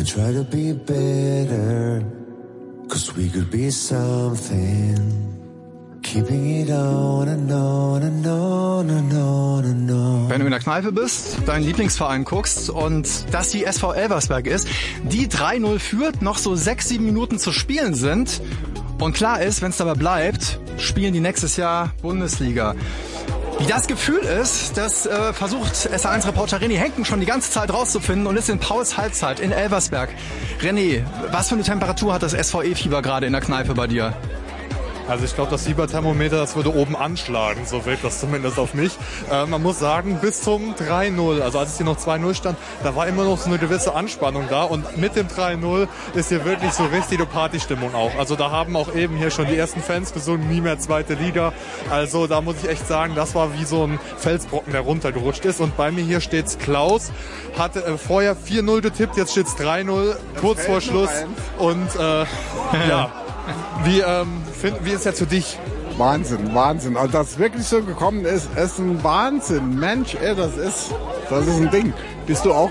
I try to be better, 'cause we could be something. Keeping it on and on and on and on and on. Wenn du in der Kneipe bist, deinen Lieblingsverein guckst und das die SV Elversberg ist, die 3-0 führt, noch so 6-7 Minuten zu spielen sind und klar ist, wenn es dabei bleibt, spielen die nächstes Jahr Bundesliga. Wie das Gefühl ist, das versucht SA1-Reporter René Henken schon die ganze Zeit rauszufinden und ist in Pauls Halbzeit in Elversberg. René, was für eine Temperatur hat das SVE-Fieber gerade in der Kneipe bei dir? Also ich glaube, das Fieberthermometer, das würde oben anschlagen, so wirkt das zumindest auf mich. Man muss sagen, bis zum 3-0, also als es hier noch 2-0 stand, da war immer noch so eine gewisse Anspannung da und mit dem 3-0 ist hier wirklich so richtige Partystimmung auch. Also da haben auch eben hier schon die ersten Fans gesungen, nie mehr zweite Liga. Also da muss ich echt sagen, das war wie so ein Felsbrocken, der runtergerutscht ist. Und bei mir hier steht's Klaus, hatte vorher 4-0 getippt, jetzt steht's 3-0, kurz vor Schluss. Und ja, wie ist jetzt für dich? Wahnsinn. Also, dass es wirklich so gekommen ist ein Wahnsinn. Mensch, ey, das ist ein Ding. Bist du auch